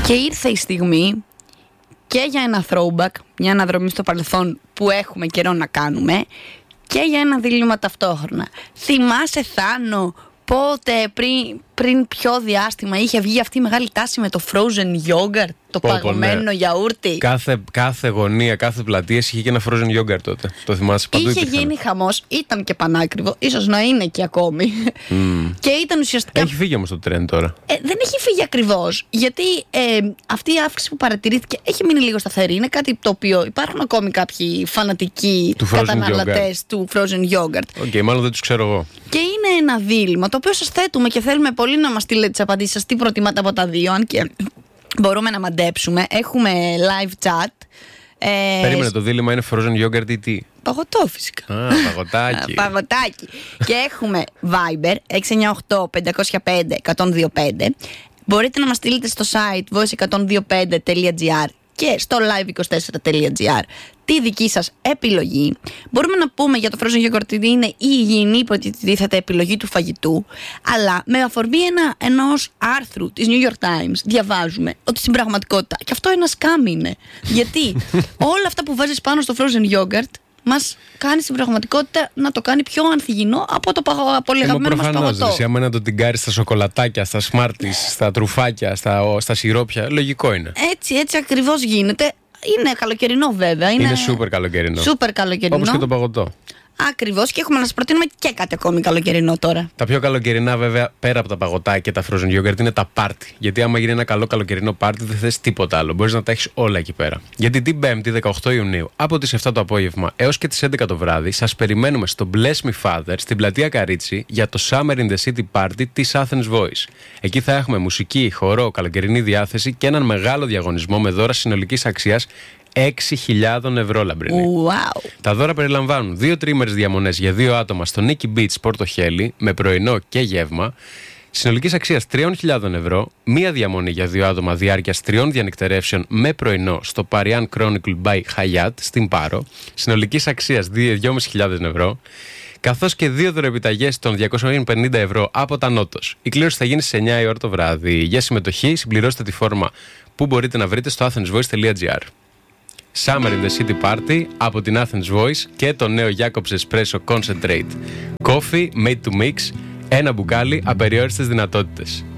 Και ήρθε η στιγμή και για ένα throwback, μια αναδρομή στο παρελθόν που έχουμε καιρό να κάνουμε, και για ένα δίλημμα ταυτόχρονα. Θυμάσαι, Θάνο, πότε πριν ποιο διάστημα είχε βγει αυτή η μεγάλη τάση με το frozen yogurt, το παγωμένο γιαούρτι? Κάθε γωνία, κάθε πλατεία είχε και ένα frozen yogurt τότε. Το θυμάσαι, παντού είχε γίνει χαμός, ήταν και πανάκριβο, ίσως να είναι και ακόμη. Και ήταν ουσιαστικά. Έχει φύγει όμως το trend τώρα. Δεν έχει φύγει ακριβώς. Γιατί αυτή η αύξηση που παρατηρήθηκε έχει μείνει λίγο σταθερή. Είναι κάτι το οποίο υπάρχουν ακόμη κάποιοι φανατικοί καταναλωτές του frozen yogurt. Μάλλον δεν τους ξέρω εγώ. Και είναι ένα δίλημμα το οποίο σας θέτουμε και θέλουμε πολύ να μας στείλετε τις απαντήσεις σας. Τι προτιμάτε από τα δύο, αν και μπορούμε να μαντέψουμε. Έχουμε live chat. Περίμενε, το δίλημμα είναι frozen yogurt ή τι? Παγωτό φυσικά. Παγωτάκι. Παγωτάκι. Και έχουμε Viber 698-505-1025. Μπορείτε να μας στείλετε στο site voice125.gr και στο live24.gr τη δική σας επιλογή. Μπορούμε να πούμε για το frozen yogurt ότι είναι η υγιεινή υποτίθεται επιλογή του φαγητού, αλλά με αφορμή ενός άρθρου της New York Times διαβάζουμε ότι στην πραγματικότητα, και αυτό ένα σκάμ είναι, γιατί όλα αυτά που βάζεις πάνω στο frozen yogurt μας κάνει στην πραγματικότητα να το κάνει πιο ανθυγιεινό από το πολύ αγαπημένο μας παγωτό. Προφανώς, άμα να το τυγκάρεις στα σοκολατάκια, στα σμάρτις, στα τρουφάκια, στα σιρόπια, λογικό είναι. Έτσι ακριβώς γίνεται. Είναι καλοκαιρινό βέβαια. Είναι σούπερ καλοκαιρινό. Σούπερ καλοκαιρινό. Όπως και το παγωτό. Ακριβώς, και έχουμε να σας προτείνουμε και κάτι ακόμη καλοκαιρινό τώρα. Τα πιο καλοκαιρινά, βέβαια, πέρα από τα παγωτά και τα frozen yogurt, είναι τα πάρτι. Γιατί άμα γίνει ένα καλό καλοκαιρινό πάρτι, δεν θες τίποτα άλλο. Μπορείς να τα έχεις όλα εκεί πέρα. Γιατί την Πέμπτη, 18 Ιουνίου, από τις 7 το απόγευμα έως και τις 11 το βράδυ, σας περιμένουμε στο Bless Me Father στην πλατεία Καρίτσι για το Summer in the City Party της Athens Voice. Εκεί θα έχουμε μουσική, χορό, καλοκαιρινή διάθεση και έναν μεγάλο διαγωνισμό με δώρα συνολικής αξίας 6.000 ευρώ, Λαμπρινή. Wow. Τα δώρα περιλαμβάνουν 2 τρίμερες διαμονές για 2 άτομα στο Nikki Beach, Πόρτο Χέλη, με πρωινό και γεύμα, συνολικής αξίας 3.000 ευρώ, μία διαμονή για 2 άτομα διάρκειας 3 διανυκτερεύσεων με πρωινό στο Parian Chronicle by Hyatt στην Πάρο, συνολικής αξίας 2.500 ευρώ, καθώς και 2 δωρεπιταγές των 250 ευρώ από τα Νότος. Η κλήρωση θα γίνει στις 9 η ώρα το βράδυ. Για συμμετοχή συμπληρώστε τη φόρμα που μπορείτε να βρείτε στο athensvoice.gr. Summer in the City Party από την Athens Voice και το νέο Jacobs Espresso Concentrate. Coffee made to mix, ένα μπουκάλι, απεριόριστες δυνατότητες.